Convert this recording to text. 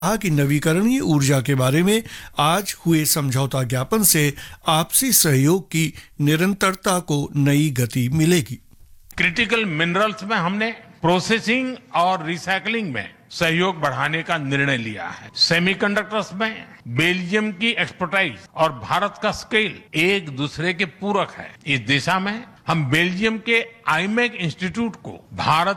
कहा कि नवीकरणीय ऊर्जा के बारे में आज हुए समझौता ज्ञापन से आपसी सहयोग की निरंतरता को नई गति मिलेगी। क्रिटिकल मिनरल्स में हमने प्रोसेसिंग और रिसाइकलिंग में सहयोग बढ़ाने का निर्णय लिया है। सेमीकंडक्टर्स में बेल्जियम की एक्सपर्टाइज और भारत का स्केल एक दूसरे के पूरक है। इस दिशा में हम बेल्जियम के आईमेक इंस्टीट्यूट को भारत